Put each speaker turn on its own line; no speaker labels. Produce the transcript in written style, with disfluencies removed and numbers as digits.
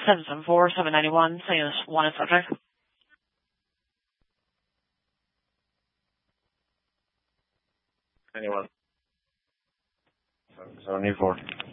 774-791, St. Louis 1 is subject.
Anyone? 74.